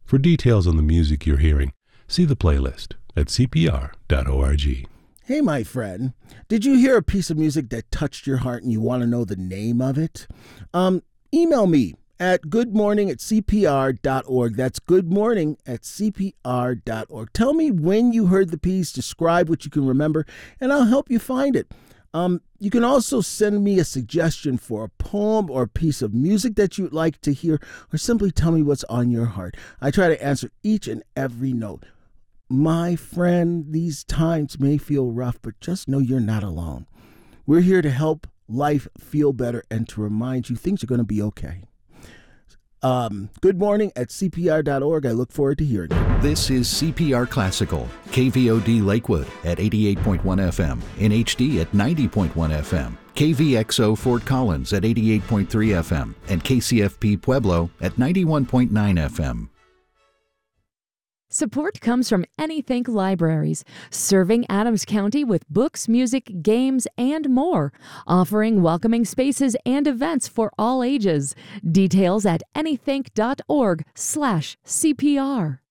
For details on the music you're hearing, see the playlist at cpr.org. Hey, my friend, did you hear a piece of music that touched your heart and you want to know the name of it? Email me at goodmorning@cpr.org. That's goodmorning@cpr.org. Tell me when you heard the piece, describe what you can remember, and I'll help you find it. You can also send me a suggestion for a poem or a piece of music that you'd like to hear, or simply tell me what's on your heart. I try to answer each and every note. My friend, these times may feel rough, but just know you're not alone. We're here to help life feel better and to remind you things are going to be okay. Goodmorning@cpr.org. I look forward to hearing you. This is CPR Classical, KVOD Lakewood at 88.1 FM, NHD at 90.1 FM, KVXO Fort Collins at 88.3 FM, and KCFP Pueblo at 91.9 FM. Support comes from Anythink Libraries, serving Adams County with books, music, games, and more, offering welcoming spaces and events for all ages. Details at anythink.org/CPR.